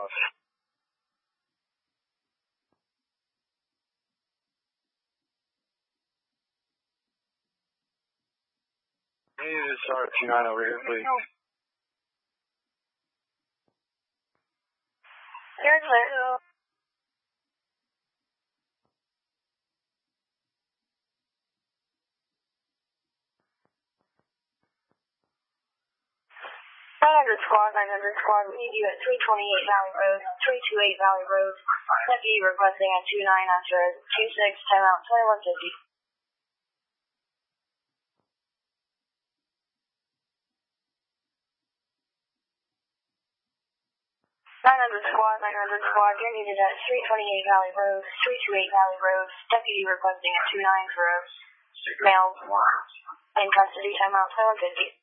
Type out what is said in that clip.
Can you just start 29 over here, please? You're clear. Squad, 900 squad, we need you at 328 Valley Road, 328 Valley Road. Deputy requesting at 29 after 26, timeout 2150. 900 squad, you're needed at 328 Valley Road, 328 Valley Road. Deputy requesting at 29 for a male in custody, timeout 2150.